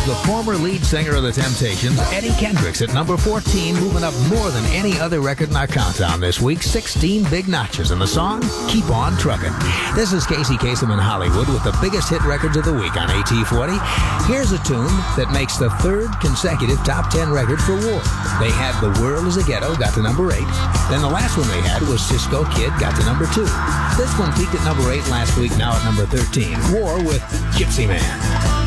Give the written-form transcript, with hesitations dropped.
Here's the former lead singer of The Temptations, Eddie Kendricks, at number 14, moving up more than any other record in our countdown this week. 16 big notches in the song, Keep On Truckin'. This is Casey Kasem in Hollywood with the biggest hit records of the week on AT40. Here's a tune that makes the third consecutive top 10 record for War. They had The World is a Ghetto, got to number 8. Then the last one they had was Cisco Kid, got to number 2. This one peaked at number 8 last week, now at number 13. War with Gypsy Man.